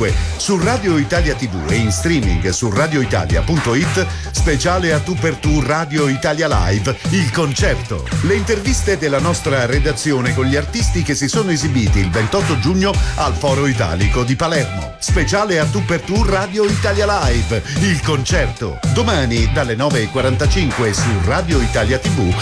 25 su Radio Italia TV e in streaming su radioitalia.it, speciale a tu per tu Radio Italia Live, il concerto. Le interviste della nostra redazione con gli artisti che si sono esibiti il 28 giugno al Foro Italico di Palermo. Speciale a tu per tu Radio Italia Live, il concerto. Domani dalle 9:45 su Radio Italia TV